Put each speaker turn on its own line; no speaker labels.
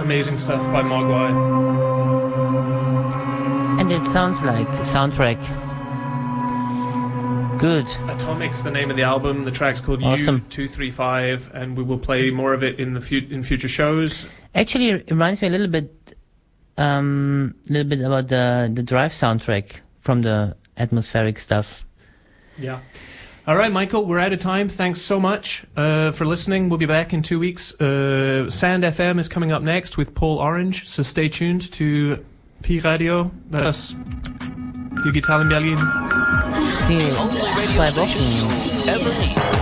amazing stuff by Mogwai.
And it sounds like a soundtrack. Good.
Atomic's the name of the album. The track's called
Awesome.
U235, and we will play more of it in future shows.
Actually, it reminds me a little bit about the Drive soundtrack from the atmospheric stuff.
Yeah. All right, Michael, we're out of time. Thanks so much for listening. We'll be back in 2 weeks. Sand FM is coming up next with Paul Orange, so stay tuned to Pi Radio. Das Digital in Berlin.
See you in 2 Wochen.